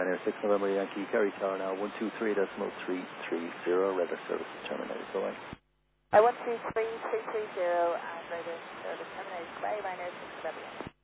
Ryanair 6 November Yankee, Kerry Tower now 123.330, radar service terminated. Go on. 123.330, radar service terminated. Bye, Ryanair 6 November Yankee.